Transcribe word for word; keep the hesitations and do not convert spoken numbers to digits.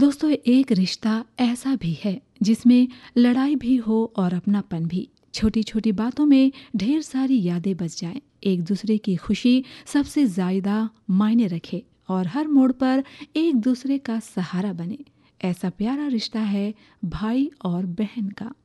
दोस्तों, एक रिश्ता ऐसा भी है जिसमें लड़ाई भी हो और अपनापन भी। छोटी छोटी बातों में ढेर सारी यादें बच जाएं, एक दूसरे की खुशी सबसे ज्यादा मायने रखे और हर मोड़ पर एक दूसरे का सहारा बने। ऐसा प्यारा रिश्ता है भाई और बहन का।